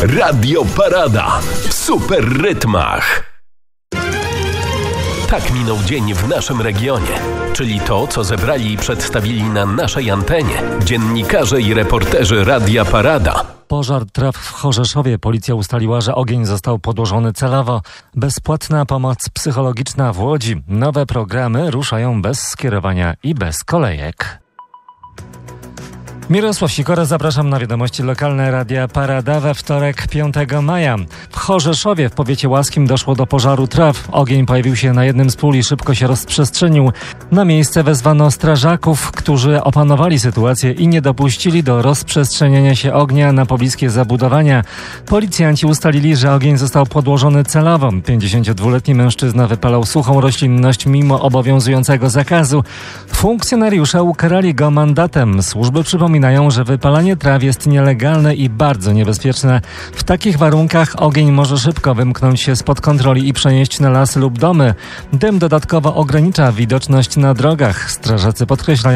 Radio Parada w super rytmach. Tak minął dzień w naszym regionie, czyli to, co zebrali i przedstawili na naszej antenie dziennikarze i reporterzy Radia Parada. Pożar traw w Chorzeszowie. Policja ustaliła, że ogień został podłożony celowo. Bezpłatna pomoc psychologiczna w Łodzi. Nowe programy ruszają bez skierowania i bez kolejek. Mirosław Sikora, zapraszam na wiadomości lokalne Radia Parada we wtorek 5 maja. W Chorzeszowie w powiecie łaskim doszło do pożaru traw. Ogień pojawił się na jednym z pól i szybko się rozprzestrzenił. Na miejsce wezwano strażaków, którzy opanowali sytuację i nie dopuścili do rozprzestrzeniania się ognia na pobliskie zabudowania. Policjanci ustalili, że ogień został podłożony celowo. 52-letni mężczyzna wypalał suchą roślinność mimo obowiązującego zakazu. Funkcjonariusze ukarali go mandatem. Służby przypominają, że wypalanie traw jest nielegalne i bardzo niebezpieczne. W takich warunkach ogień może szybko wymknąć się spod kontroli i przenieść na lasy lub domy. Dym dodatkowo ogranicza widoczność na drogach. Strażacy podkreślają,